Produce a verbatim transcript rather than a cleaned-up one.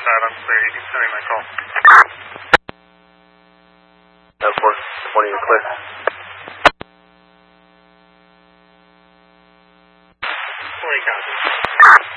side, I'm clear. You can send me my call. That's four. Morning, you're clear. Morning, copy.